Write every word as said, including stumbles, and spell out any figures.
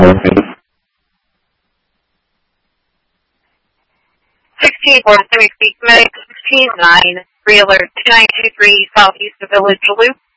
sixteen four three, Medic sixteen nine, Realer two nine two three, Southeast of Village Loop.